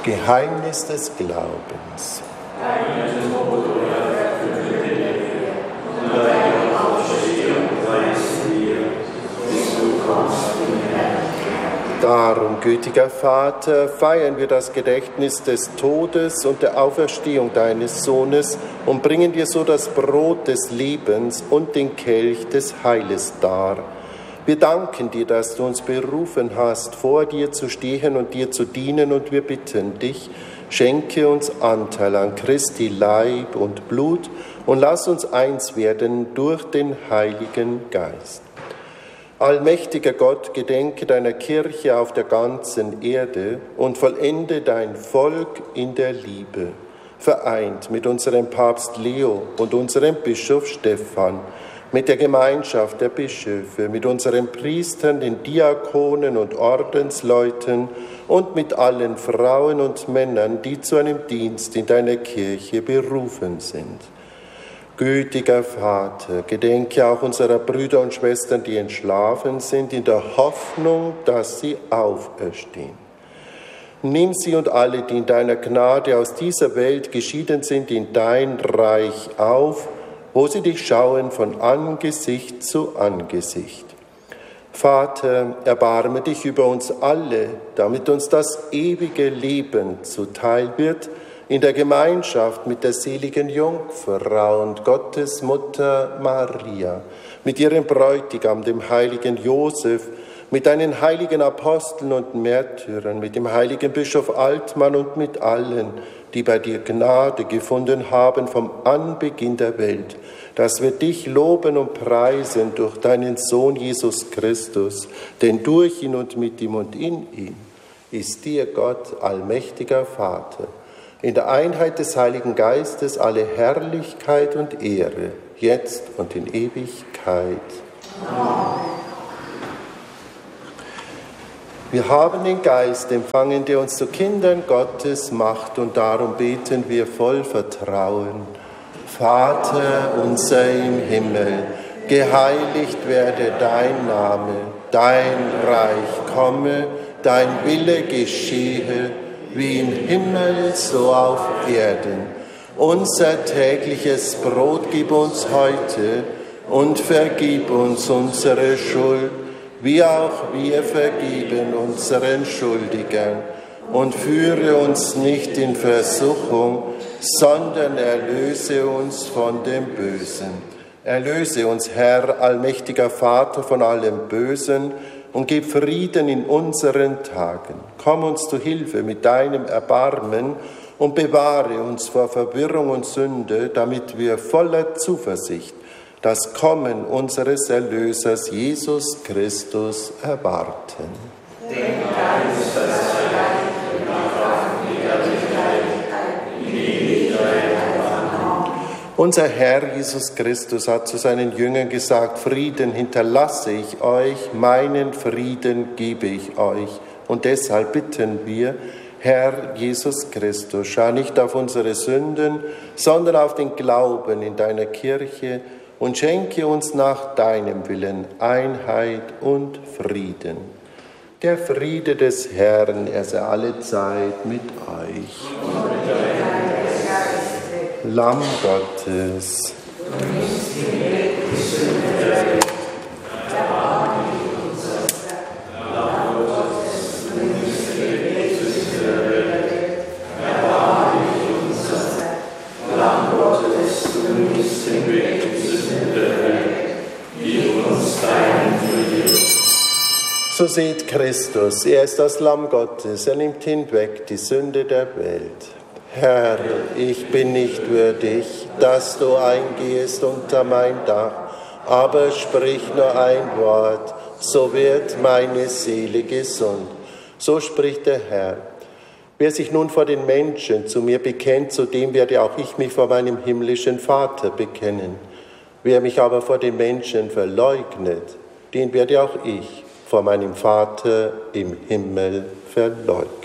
Geheimnis des Glaubens. Darum, gütiger Vater, feiern wir das Gedächtnis des Todes und der Auferstehung deines Sohnes und bringen dir so das Brot des Lebens und den Kelch des Heiles dar. Wir danken dir, dass du uns berufen hast, vor dir zu stehen und dir zu dienen, und wir bitten dich, schenke uns Anteil an Christi Leib und Blut und lass uns eins werden durch den Heiligen Geist. Allmächtiger Gott, gedenke deiner Kirche auf der ganzen Erde und vollende dein Volk in der Liebe, vereint mit unserem Papst Leo und unserem Bischof Stephan, mit der Gemeinschaft der Bischöfe, mit unseren Priestern, den Diakonen und Ordensleuten und mit allen Frauen und Männern, die zu einem Dienst in deiner Kirche berufen sind. Gütiger Vater, gedenke auch unserer Brüder und Schwestern, die entschlafen sind, in der Hoffnung, dass sie auferstehen. Nimm sie und alle, die in deiner Gnade aus dieser Welt geschieden sind, in dein Reich auf, wo sie dich schauen von Angesicht zu Angesicht. Vater, erbarme dich über uns alle, damit uns das ewige Leben zuteil wird, in der Gemeinschaft mit der seligen Jungfrau und Gottes Mutter Maria, mit ihrem Bräutigam, dem heiligen Josef, mit deinen heiligen Aposteln und Märtyrern, mit dem heiligen Bischof Altmann und mit allen, die bei dir Gnade gefunden haben vom Anbeginn der Welt, dass wir dich loben und preisen durch deinen Sohn Jesus Christus, denn durch ihn und mit ihm und in ihm ist dir Gott, allmächtiger Vater, in der Einheit des Heiligen Geistes alle Herrlichkeit und Ehre, jetzt und in Ewigkeit. Amen. Wir haben den Geist empfangen, der uns zu Kindern Gottes macht, und darum beten wir voll Vertrauen. Vater unser im Himmel, geheiligt werde dein Name, dein Reich komme, dein Wille geschehe, wie im Himmel, so auf Erden. Unser tägliches Brot gib uns heute und vergib uns unsere Schuld, wie auch wir vergeben unseren Schuldigern. Und führe uns nicht in Versuchung, sondern erlöse uns von dem Bösen. Erlöse uns, Herr, allmächtiger Vater, von allem Bösen, und gib Frieden in unseren Tagen. Komm uns zu Hilfe mit deinem Erbarmen und bewahre uns vor Verwirrung und Sünde, damit wir voller Zuversicht das Kommen unseres Erlösers Jesus Christus erwarten. Denn dein ist das Reich und die Kraft und die Herrlichkeit in Ewigkeit. Amen. Unser Herr Jesus Christus hat zu seinen Jüngern gesagt: Frieden hinterlasse ich euch, meinen Frieden gebe ich euch. Und deshalb bitten wir, Herr Jesus Christus, schau nicht auf unsere Sünden, sondern auf den Glauben in deiner Kirche und schenke uns nach deinem Willen Einheit und Frieden. Der Friede des Herrn, er sei alle Zeit mit euch. Lamm Gottes. So seht Christus, er ist das Lamm Gottes, er nimmt hinweg die Sünde der Welt. Herr, ich bin nicht würdig, dass du eingehst unter mein Dach, aber sprich nur ein Wort, so wird meine Seele gesund. So spricht der Herr. Wer sich nun vor den Menschen zu mir bekennt, zu dem werde auch ich mich vor meinem himmlischen Vater bekennen. Wer mich aber vor den Menschen verleugnet, den werde auch ich vor meinem Vater im Himmel verleugnen.